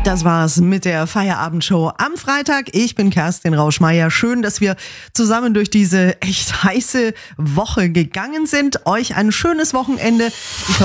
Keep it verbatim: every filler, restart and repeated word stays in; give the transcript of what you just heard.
Das war's mit der Feierabendshow am Freitag. Ich bin Kerstin Rauschmeier. Schön, dass wir zusammen durch diese echt heiße Woche gegangen sind. Euch ein schönes Wochenende. Ich